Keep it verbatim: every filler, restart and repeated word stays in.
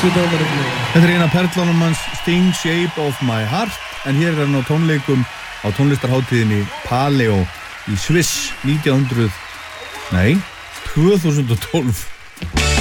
Þetta er eina perlunum hans Sting, Shape of my heart, en hér er hann á tónleikum á tónlistarhátíðinni Paleo í Sviss nítján hundruð, nei, tvö þúsund og tólf.